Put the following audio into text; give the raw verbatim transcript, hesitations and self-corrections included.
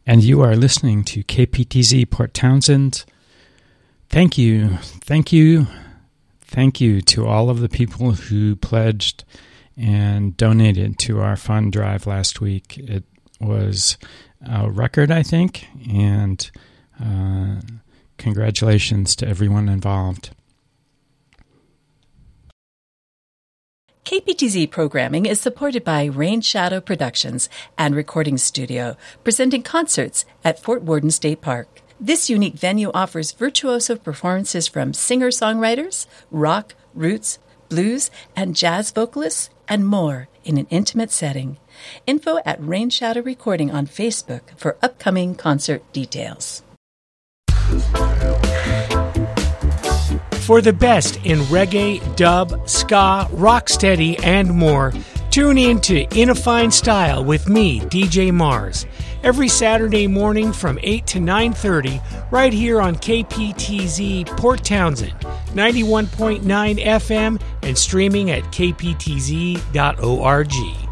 and you are listening to K P T Z Port Townsend. Thank you, thank you, thank you to all of the people who pledged and donated to our fund drive last week. It was a record, I think, and uh, congratulations to everyone involved. K P T Z programming is supported by Rain Shadow Productions and Recording Studio, presenting concerts at Fort Worden State Park. This unique venue offers virtuoso performances from singer-songwriters, rock, roots, blues, and jazz vocalists, and more in an intimate setting. Info at Rain Shadow Recording on Facebook for upcoming concert details. For the best in reggae, dub, ska, rocksteady, and more, tune in to In a Fine Style with me, D J Mars, every Saturday morning from eight to nine thirty, right here on K P T Z Port Townsend, ninety-one point nine F M, and streaming at k p t z dot org.